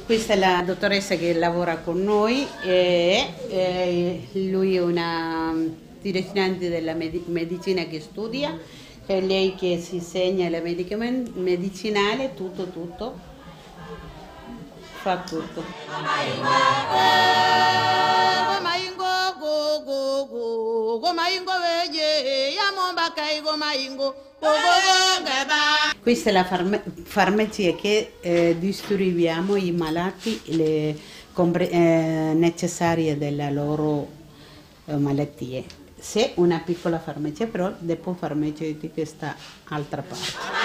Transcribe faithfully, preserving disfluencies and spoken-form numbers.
Questa è la dottoressa che lavora con noi e, e lui è una tirocinante della med medicina che studia, è lei che si insegna la medicinale, tutto, tutto, fa tutto. Questa è la farma farmacia che eh, distribuiamo i malati le eh, necessarie delle loro eh, malattie. C'è una piccola farmacia, però dopo farmaceutica sta altra parte.